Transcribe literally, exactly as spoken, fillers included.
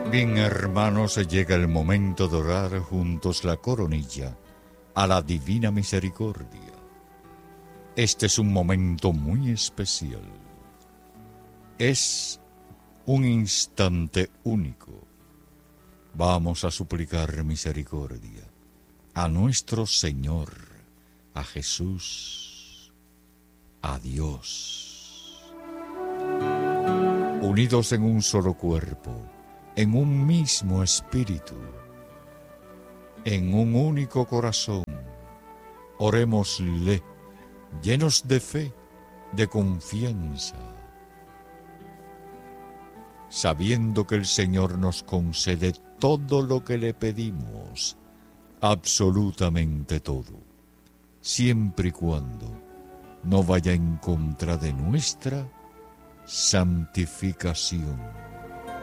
Bien, hermanos, llega el momento de orar juntos la coronilla a la Divina Misericordia. Este es un momento muy especial. Es un instante único. Vamos a suplicar misericordia a nuestro Señor, a Jesús, a Dios. Unidos en un solo cuerpo, en un mismo espíritu, en un único corazón, orémosle, llenos de fe, de confianza, sabiendo que el Señor nos concede todo lo que le pedimos, absolutamente todo, siempre y cuando no vaya en contra de nuestra santificación.